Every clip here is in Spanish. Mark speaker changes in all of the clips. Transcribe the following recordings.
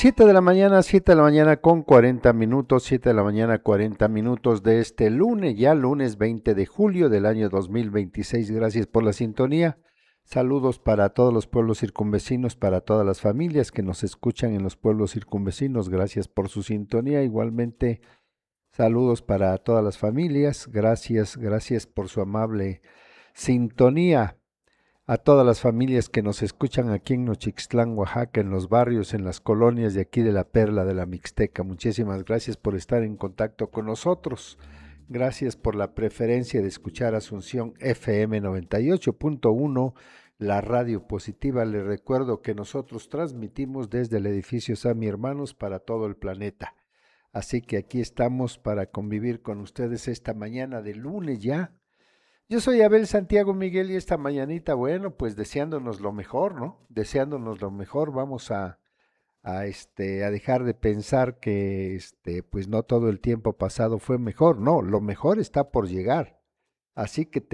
Speaker 1: 7 de la mañana con 40 minutos, 7 de la mañana 40 minutos de este lunes, ya lunes 20 de julio del año 2026. Gracias por la sintonía. Saludos para todos los pueblos circunvecinos, para todas las familias que nos escuchan en los pueblos circunvecinos. Gracias por su sintonía. Igualmente, saludos para todas las familias. Gracias por su amable sintonía. A todas las familias que nos escuchan aquí en Nochixtlán, Oaxaca, en los barrios, en las colonias de aquí de la Perla de la Mixteca. Muchísimas gracias por estar en contacto con nosotros. Gracias por la preferencia de escuchar Asunción FM 98.1, la radio positiva. Les recuerdo que nosotros transmitimos desde el edificio Sami Hermanos para todo el planeta. Así que aquí estamos para convivir con ustedes esta mañana de lunes ya. Yo soy Abel Santiago Miguel y esta mañanita, bueno, pues deseándonos lo mejor, ¿no? Deseándonos lo mejor, vamos a dejar de pensar que pues no todo el tiempo pasado fue mejor, no, lo mejor está por llegar. Así que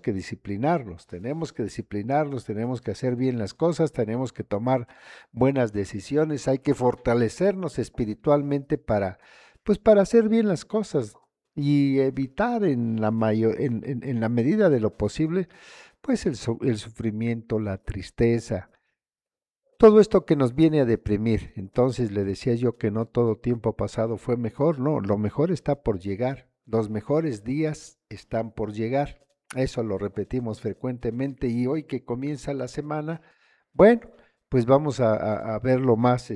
Speaker 1: tenemos que hacer bien las cosas, tenemos que tomar buenas decisiones, hay que fortalecernos espiritualmente pues para hacer bien las cosas y evitar en la medida de lo posible, pues el sufrimiento, la tristeza, todo esto que nos viene a deprimir. Entonces le decía yo que no todo tiempo pasado fue mejor, no, lo mejor está por llegar, los mejores días están por llegar. Eso lo repetimos frecuentemente y hoy que comienza la semana, bueno, pues vamos a verlo más,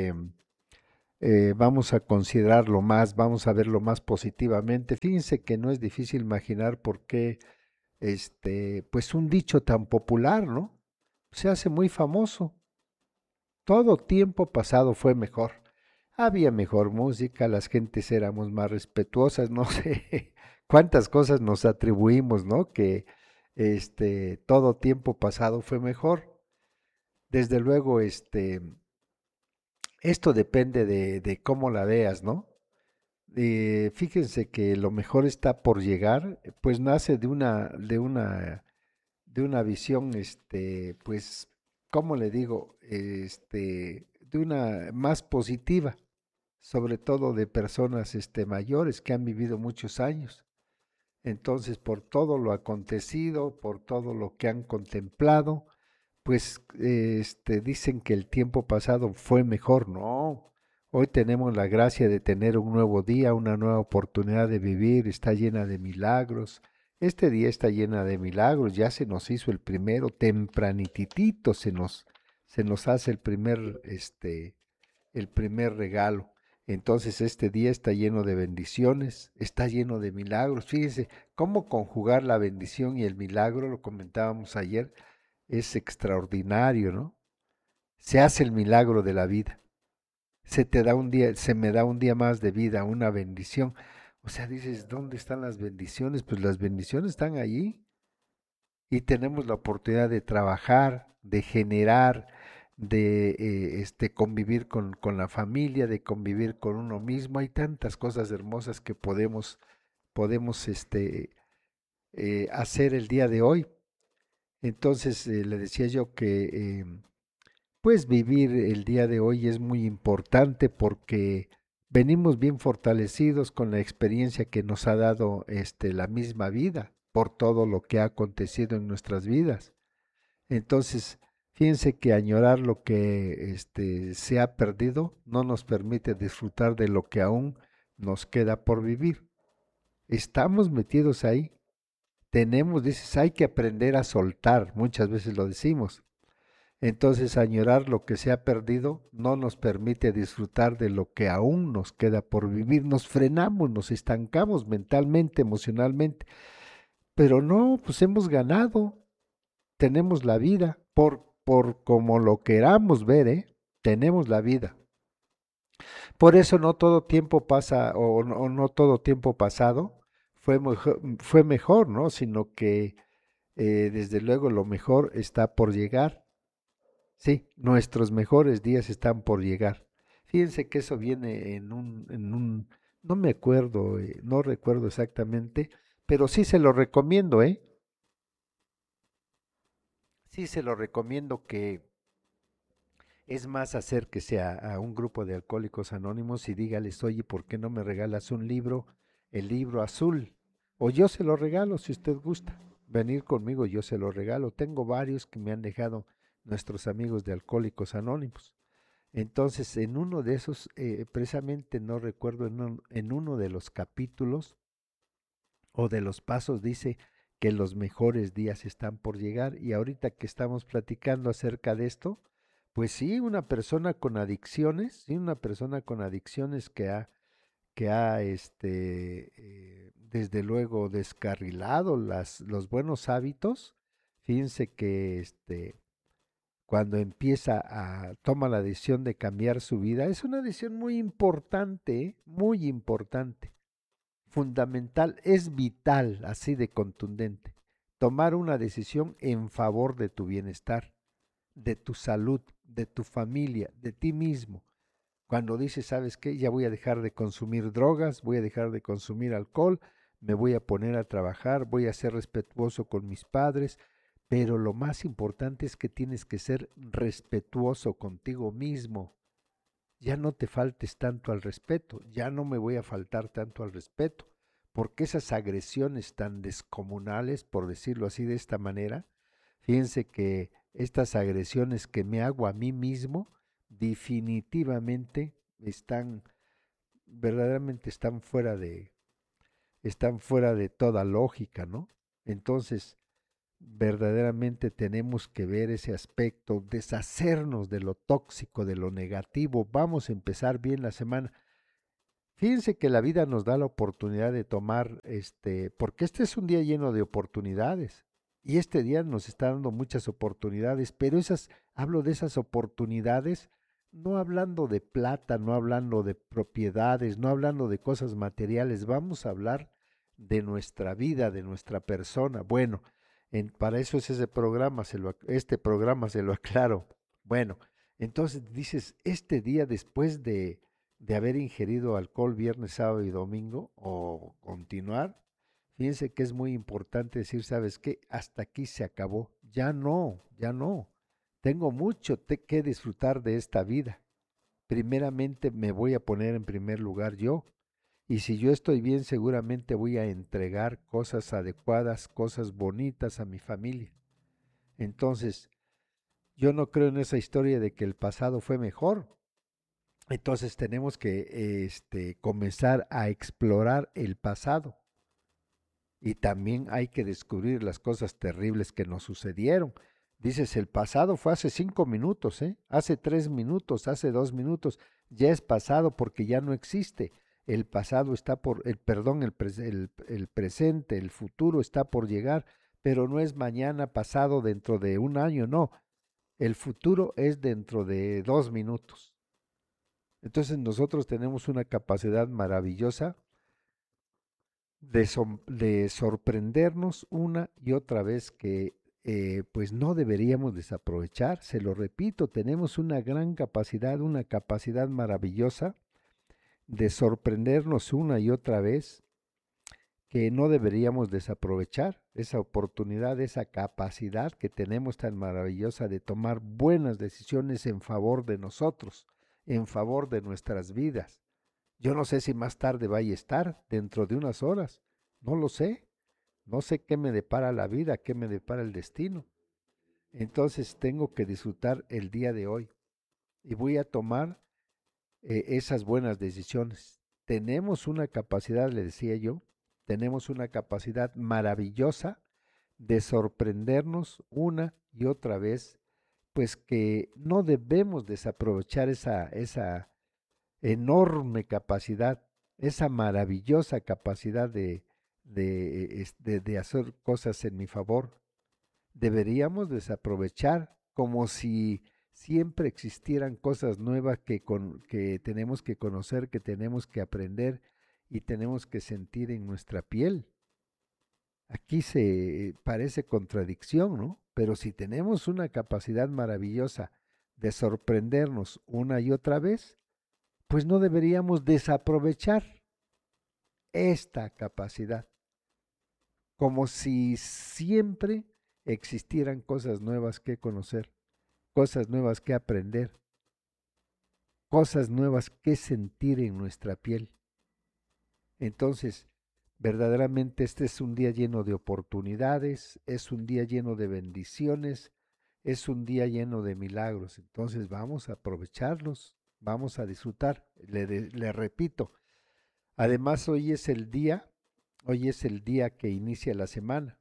Speaker 1: vamos a considerarlo más, vamos a verlo más positivamente. Fíjense que no es difícil imaginar por qué, pues un dicho tan popular, ¿no? Se hace muy famoso. Todo tiempo pasado fue mejor. Había mejor música, las gentes éramos más respetuosas, no sé cuántas cosas nos atribuimos, ¿no? Que todo tiempo pasado fue mejor. Desde luego, esto depende de cómo la veas, ¿no? Fíjense que lo mejor está por llegar, pues nace de una visión, pues, ¿cómo le digo? De una más positiva, sobre todo de personas, mayores que han vivido muchos años. Entonces, por todo lo acontecido, por todo lo que han contemplado, pues, dicen que el tiempo pasado fue mejor. No, hoy tenemos la gracia de tener un nuevo día, una nueva oportunidad de vivir, está llena de milagros. Este día está llena de milagros, ya se nos hizo el primero, tempranititito se nos hace el primer regalo. Entonces este día está lleno de bendiciones, está lleno de milagros. Fíjense cómo conjugar la bendición y el milagro, lo comentábamos ayer, es extraordinario, ¿no? Se hace el milagro de la vida. Se me da un día más de vida, una bendición. O sea, dices, ¿dónde están las bendiciones? Pues las bendiciones están allí y tenemos la oportunidad de trabajar, de generar, de convivir con la familia, de convivir con uno mismo. Hay tantas cosas hermosas que podemos hacer el día de hoy. Entonces le decía yo que pues vivir el día de hoy es muy importante porque venimos bien fortalecidos con la experiencia que nos ha dado la misma vida por todo lo que ha acontecido en nuestras vidas. Entonces, fíjense que añorar lo que se ha perdido no nos permite disfrutar de lo que aún nos queda por vivir. Estamos metidos ahí. Dices, hay que aprender a soltar, muchas veces lo decimos. Entonces, añorar lo que se ha perdido no nos permite disfrutar de lo que aún nos queda por vivir. Nos frenamos, nos estancamos mentalmente, emocionalmente. Pero no, pues hemos ganado, tenemos la vida, por como lo queramos ver, ¿eh? Tenemos la vida. Por eso no todo tiempo pasa, o no todo tiempo pasado fue mejor, ¿no? Sino que desde luego lo mejor está por llegar. Sí, nuestros mejores días están por llegar. Fíjense que eso viene no me acuerdo, no recuerdo exactamente, pero sí se lo recomiendo, ¿eh? Sí se lo recomiendo que Es más, acérquese a un grupo de alcohólicos anónimos y dígales, oye, ¿por qué no me regalas un libro, el libro azul? O yo se lo regalo si usted gusta. Venir conmigo, yo se lo regalo. Tengo varios que me han dejado nuestros amigos de Alcohólicos Anónimos. Entonces, en uno de esos, precisamente no recuerdo, en uno de los capítulos o de los pasos dice que los mejores días están por llegar. Y ahorita que estamos platicando acerca de esto, pues sí, una persona con adicciones, sí, una persona con adicciones que ha desde luego descarrilado los buenos hábitos. Fíjense que cuando empieza toma la decisión de cambiar su vida, es una decisión muy importante, muy importante, fundamental, es vital, así de contundente, tomar una decisión en favor de tu bienestar, de tu salud, de tu familia, de ti mismo. Cuando dices, ¿sabes qué? Ya voy a dejar de consumir drogas, voy a dejar de consumir alcohol, me voy a poner a trabajar, voy a ser respetuoso con mis padres, pero lo más importante es que tienes que ser respetuoso contigo mismo. Ya no te faltes tanto al respeto, ya no me voy a faltar tanto al respeto, porque esas agresiones tan descomunales, por decirlo así de esta manera, fíjense que estas agresiones que me hago a mí mismo, definitivamente están, verdaderamente están fuera de toda lógica, ¿no? Entonces, verdaderamente tenemos que ver ese aspecto, deshacernos de lo tóxico, de lo negativo. Vamos a empezar bien la semana. Fíjense que la vida nos da la oportunidad de tomar, porque este es un día lleno de oportunidades. Y este día nos está dando muchas oportunidades, pero hablo de esas oportunidades, no hablando de plata, no hablando de propiedades, no hablando de cosas materiales, vamos a hablar de nuestra vida, de nuestra persona. Bueno, para eso es ese programa, este programa se lo aclaro. Bueno, entonces dices, este día después de haber ingerido alcohol viernes, sábado y domingo o continuar, fíjense que es muy importante decir, ¿sabes qué? Hasta aquí se acabó. Ya no, ya no. Tengo mucho que disfrutar de esta vida. Primeramente me voy a poner en primer lugar yo. Y si yo estoy bien, seguramente voy a entregar cosas adecuadas, cosas bonitas a mi familia. Entonces, yo no creo en esa historia de que el pasado fue mejor. Entonces tenemos que comenzar a explorar el pasado y también hay que descubrir las cosas terribles que nos sucedieron. Dices, el pasado fue hace 5 minutos, ¿eh? Hace 3 minutos, hace 2 minutos, ya es pasado porque ya no existe. El pasado está perdón, el presente, el futuro está por llegar, pero no es mañana, pasado, dentro de un año, no. El futuro es dentro de 2 minutos. Entonces nosotros tenemos una capacidad maravillosa de sorprendernos una y otra vez que pues no deberíamos desaprovechar. Se lo repito, tenemos una gran capacidad, una capacidad maravillosa de sorprendernos una y otra vez que no deberíamos desaprovechar. Esa oportunidad, esa capacidad que tenemos tan maravillosa de tomar buenas decisiones en favor de nosotros, en favor de nuestras vidas. Yo no sé si más tarde vaya a estar, dentro de unas horas. No lo sé. No sé qué me depara la vida, qué me depara el destino. Entonces tengo que disfrutar el día de hoy y voy a tomar esas buenas decisiones. Tenemos una capacidad, le decía yo, tenemos una capacidad maravillosa de sorprendernos una y otra vez, pues que no debemos desaprovechar esa enorme capacidad, esa maravillosa capacidad de hacer cosas en mi favor. Deberíamos desaprovechar como si siempre existieran cosas nuevas que tenemos que conocer, que tenemos que aprender y tenemos que sentir en nuestra piel. Aquí se parece contradicción, ¿no? Pero si tenemos una capacidad maravillosa de sorprendernos una y otra vez, pues no deberíamos desaprovechar esta capacidad, como si siempre existieran cosas nuevas que conocer, cosas nuevas que aprender. cosas nuevas que sentir en nuestra piel. Entonces, verdaderamente este es un día lleno de oportunidades, es un día lleno de bendiciones, es un día lleno de milagros. Entonces vamos a aprovecharlos, vamos a disfrutar. Le repito, además hoy es el día que inicia la semana.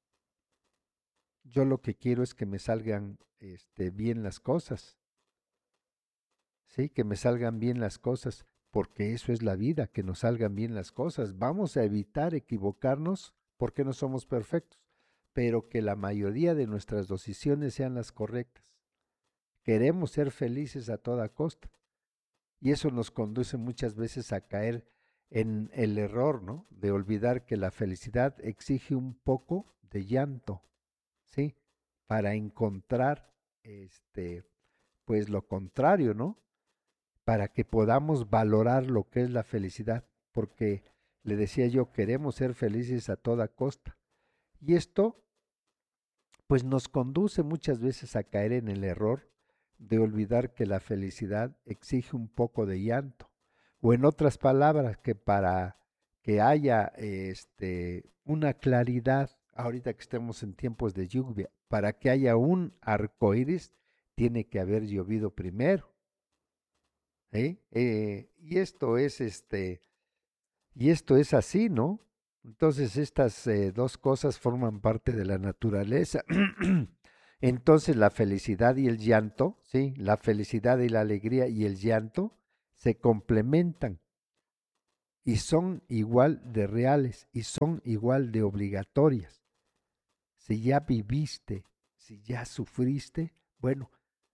Speaker 1: Yo lo que quiero es que me salgan bien las cosas, ¿sí? Que me salgan bien las cosas, porque eso es la vida, que nos salgan bien las cosas. Vamos a evitar equivocarnos porque no somos perfectos, pero que la mayoría de nuestras decisiones sean las correctas. Queremos ser felices a toda costa y eso nos conduce muchas veces a caer en el error, ¿no? De olvidar que la felicidad exige un poco de llanto, ¿sí? Para encontrar pues lo contrario, ¿no? Para que podamos valorar lo que es la felicidad, porque le decía yo, queremos ser felices a toda costa. Y esto pues nos conduce muchas veces a caer en el error de olvidar que la felicidad exige un poco de llanto, o en otras palabras, que para que haya una claridad, ahorita que estemos en tiempos de lluvia, para que haya un arco iris, tiene que haber llovido primero. ¿Sí? Y esto es así, ¿no? Entonces estas dos cosas forman parte de la naturaleza. Entonces la felicidad y el llanto, ¿sí? La felicidad y la alegría y el llanto se complementan y son igual de reales y son igual de obligatorias. Si ya viviste, si ya sufriste, bueno,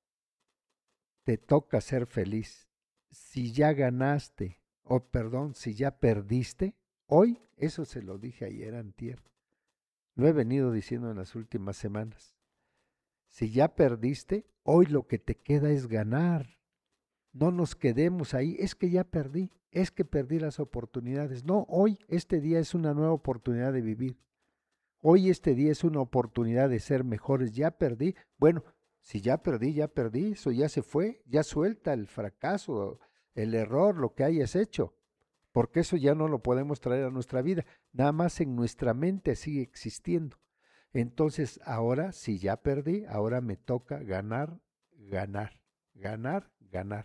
Speaker 1: te toca ser feliz. Si ya ganaste, o perdón, si ya perdiste, hoy, eso se lo dije ayer antier, lo he venido diciendo en las últimas semanas. Si ya perdiste, hoy lo que te queda es ganar. No nos quedemos ahí, es que ya perdí, es que perdí las oportunidades. No, hoy este día es una nueva oportunidad de vivir. Hoy este día es una oportunidad de ser mejores. Ya perdí. Bueno, si ya perdí, eso ya se fue, ya suelta el fracaso, el error, lo que hayas hecho, porque eso ya no lo podemos traer a nuestra vida. Nada más en nuestra mente sigue existiendo. Entonces, ahora, si ya perdí, ahora me toca ganar, ganar, ganar, ganar.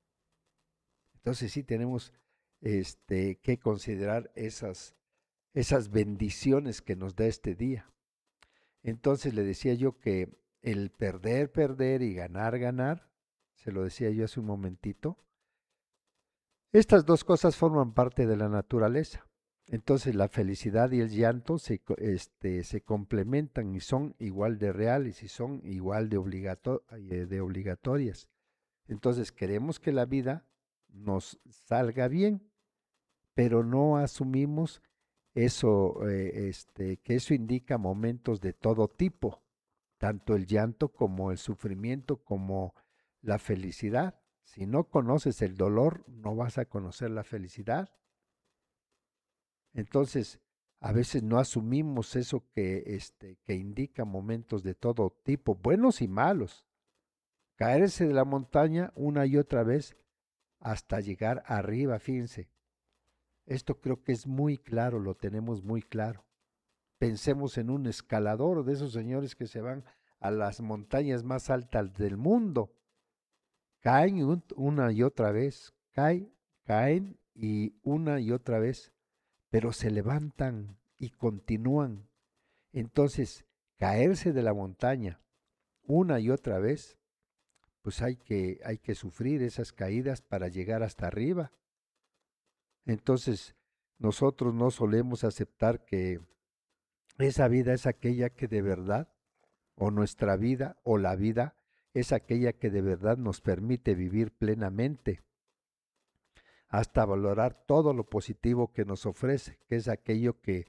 Speaker 1: Entonces sí tenemos que considerar esas bendiciones que nos da este día. Entonces le decía yo que el perder, perder y ganar, ganar, se lo decía yo hace un momentito, estas dos cosas forman parte de la naturaleza. Entonces la felicidad y el llanto se complementan y son igual de reales y son igual de obligatorias. Entonces queremos que la vida nos salga bien, pero no asumimos eso, que eso indica momentos de todo tipo, tanto el llanto como el sufrimiento como la felicidad. Si no conoces el dolor, no vas a conocer la felicidad. Entonces, a veces no asumimos eso que indica momentos de todo tipo, buenos y malos. Caerse de la montaña una y otra vez hasta llegar arriba, fíjense. Esto creo que es muy claro, lo tenemos muy claro. Pensemos en un escalador de esos señores que se van a las montañas más altas del mundo. Caen una y otra vez, caen y una y otra vez, pero se levantan y continúan. Entonces, caerse de la montaña una y otra vez, pues hay que sufrir esas caídas para llegar hasta arriba. Entonces, nosotros no solemos aceptar que esa vida es aquella que de verdad, o nuestra vida, o la vida, es aquella que de verdad nos permite vivir plenamente, hasta valorar todo lo positivo que nos ofrece, que es aquello que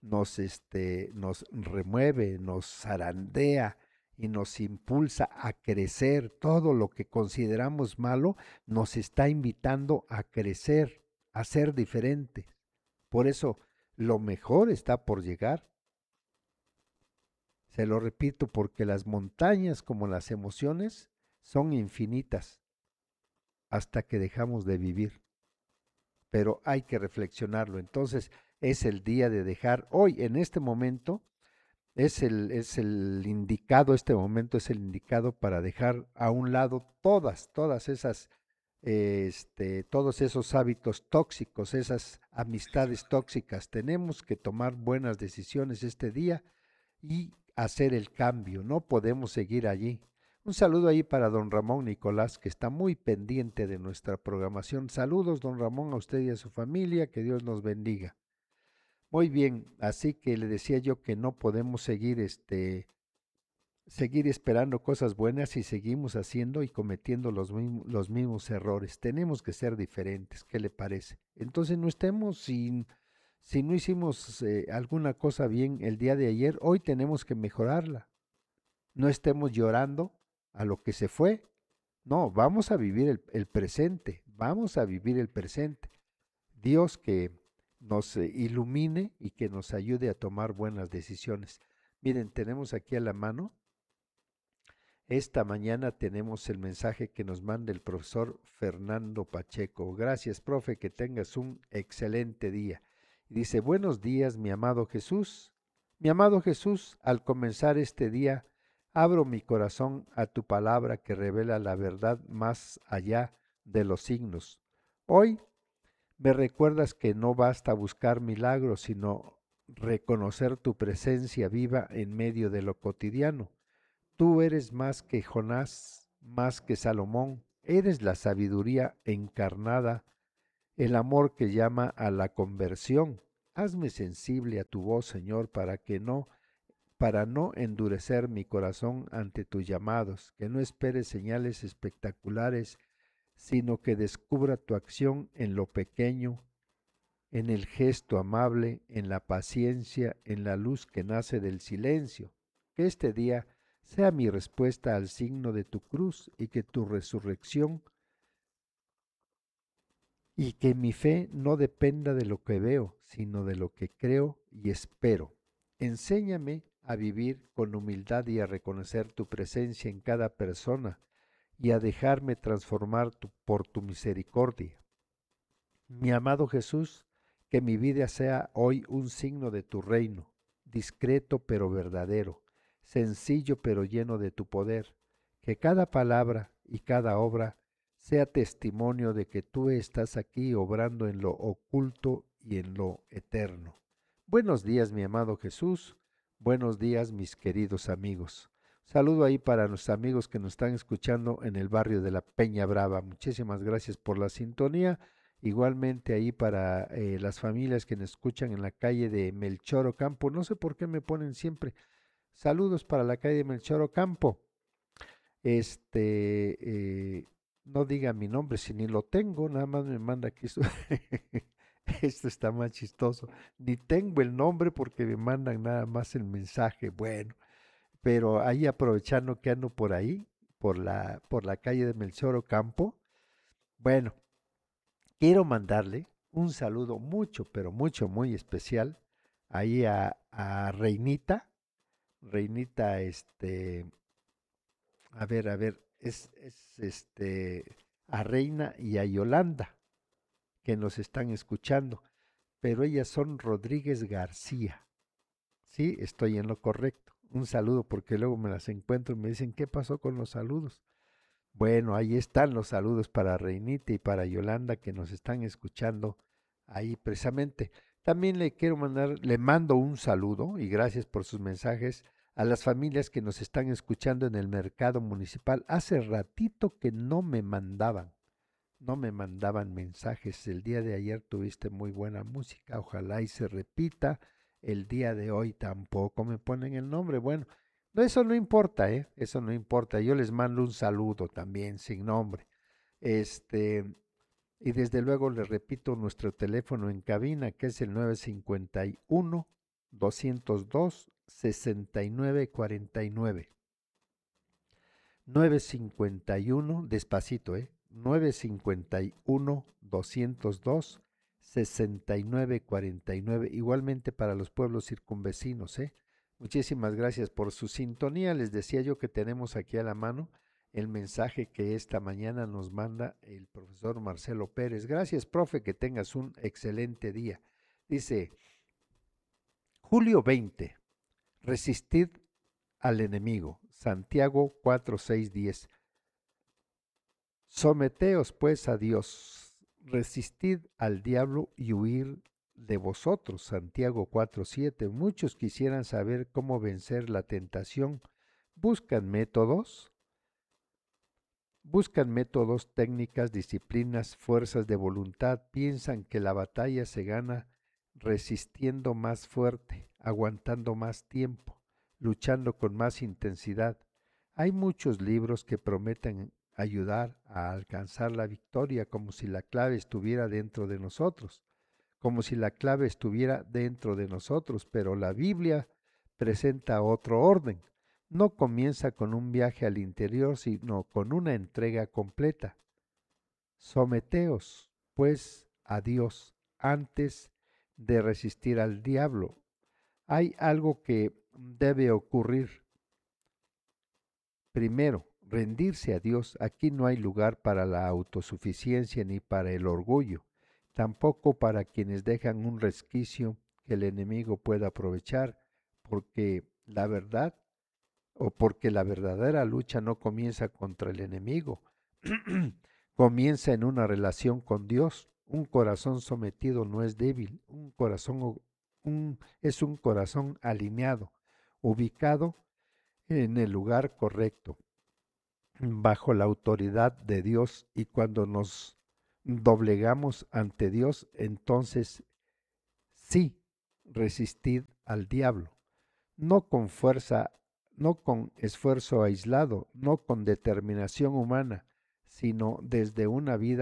Speaker 1: nos remueve, nos zarandea y nos impulsa a crecer. Todo lo que consideramos malo nos está invitando a crecer, a ser diferente. Por eso, lo mejor está por llegar. Se lo repito, porque las montañas como las emociones son infinitas. hasta que dejamos de vivir, pero hay que reflexionarlo. Entonces es el día de dejar, hoy en este momento, es el indicado, este momento es el indicado para dejar a un lado todas esas, todos esos hábitos tóxicos, esas amistades tóxicas. Tenemos que tomar buenas decisiones este día y hacer el cambio, no podemos seguir allí. Un saludo ahí para don Ramón Nicolás, que está muy pendiente de nuestra programación. Saludos, don Ramón, a usted y a su familia, que Dios nos bendiga. Muy bien, así que le decía yo que no podemos seguir seguir esperando cosas buenas y seguimos haciendo y cometiendo los mismos errores. Tenemos que ser diferentes, ¿qué le parece? Entonces no estemos si no hicimos alguna cosa bien el día de ayer, hoy tenemos que mejorarla. No estemos llorando a lo que se fue. No, vamos a vivir el presente, vamos a vivir el presente. Dios que nos ilumine y que nos ayude a tomar buenas decisiones. Miren, tenemos aquí a la mano, esta mañana tenemos el mensaje que nos manda el profesor Fernando Pacheco. Gracias, profe, que tengas un excelente día. Dice, buenos días, mi amado Jesús. Mi amado Jesús, al comenzar este día, abro mi corazón a tu palabra que revela la verdad más allá de los signos. Hoy me recuerdas que no basta buscar milagros, sino reconocer tu presencia viva en medio de lo cotidiano. Tú eres más que Jonás, más que Salomón, eres la sabiduría encarnada, el amor que llama a la conversión. Hazme sensible a tu voz, Señor, para no endurecer mi corazón ante tus llamados, que no espere señales espectaculares, sino que descubra tu acción en lo pequeño, en el gesto amable, en la paciencia, en la luz que nace del silencio. Que este día sea mi respuesta al signo de tu cruz y que tu resurrección y que mi fe no dependa de lo que veo, sino de lo que creo y espero. Enséñame a vivir con humildad y a reconocer tu presencia en cada persona y a dejarme transformar por tu misericordia. Mi amado Jesús, que mi vida sea hoy un signo de tu reino, discreto pero verdadero, sencillo pero lleno de tu poder, que cada palabra y cada obra sea testimonio de que tú estás aquí obrando en lo oculto y en lo eterno. Buenos días, mi amado Jesús, buenos días, mis queridos amigos. Saludo ahí para los amigos que nos están escuchando en el barrio de la Peña Brava. Muchísimas gracias por la sintonía. Igualmente ahí para las familias que nos escuchan en la calle de Melchor Ocampo. No sé por qué me ponen siempre saludos para la calle de Melchor Ocampo. No diga mi nombre si ni lo tengo, nada más me manda aquí. Esto está más chistoso. Ni tengo el nombre porque me mandan nada más el mensaje. Bueno, pero ahí aprovechando que ando por ahí, por la calle de Melchor Ocampo. Bueno, quiero mandarle un saludo mucho, pero mucho, muy especial ahí a Reinita. Reinita, a ver, a Reina y a Yolanda, que nos están escuchando, pero ellas son Rodríguez García. Sí, estoy en lo correcto. Un saludo porque luego me las encuentro y me dicen, ¿qué pasó con los saludos? Bueno, ahí están los saludos para Reinita y para Yolanda que nos están escuchando ahí precisamente. También le mando un saludo y gracias por sus mensajes a las familias que nos están escuchando en el mercado municipal. Hace ratito que no me mandaban mensajes. El día de ayer tuviste muy buena música, ojalá y se repita. El día de hoy tampoco me ponen el nombre. Bueno, no, eso no importa, ¿eh? Eso no importa. Yo les mando un saludo también sin nombre. Este, y desde luego les repito nuestro teléfono en cabina, que es el 951-202-6949. 951, despacito, 951-202-6949, igualmente para los pueblos circunvecinos, Muchísimas gracias por su sintonía. Les decía yo que tenemos aquí a la mano el mensaje que esta mañana nos manda el profesor Marcelo Pérez. Gracias, profe, que tengas un excelente día. Dice, julio 20, resistid al enemigo. Santiago 4, 6, 10. Someteos pues a Dios, resistid al diablo y huir de vosotros. Santiago 4, 7. Muchos quisieran saber cómo vencer la tentación. Buscan métodos, técnicas, disciplinas, fuerzas de voluntad. Piensan que la batalla se gana resistiendo más fuerte, aguantando más tiempo, luchando con más intensidad. Hay muchos libros que prometen ayudar a alcanzar la victoria como si la clave estuviera dentro de nosotros, pero la Biblia presenta otro orden. No comienza con un viaje al interior, sino con una entrega completa. Someteos, pues, a Dios antes de resistir al diablo. Hay algo que debe ocurrir. Primero, rendirse a Dios. Aquí no hay lugar para la autosuficiencia ni para el orgullo, tampoco para quienes dejan un resquicio que el enemigo pueda aprovechar, porque la verdad porque la verdadera lucha no comienza contra el enemigo, comienza en una relación con Dios. Un corazón sometido no es débil, es un corazón alineado, ubicado en el lugar correcto, bajo la autoridad de Dios, y cuando nos doblegamos ante Dios, entonces sí, resistid al diablo, no con fuerza, no con esfuerzo aislado, no con determinación humana, sino desde una vida